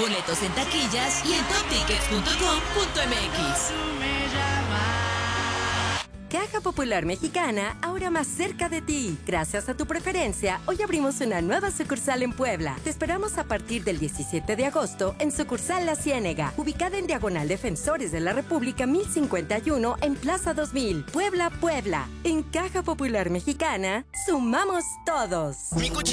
Boletos en taquillas y en toptickets.com.mx. Caja Popular Mexicana, ahora más cerca de ti. Gracias a tu preferencia, hoy abrimos una nueva sucursal en Puebla. Te esperamos a partir del 17 de agosto en sucursal La Ciénega, ubicada en Diagonal Defensores de la República 1051 en Plaza 2000, Puebla, Puebla. En Caja Popular Mexicana, sumamos todos.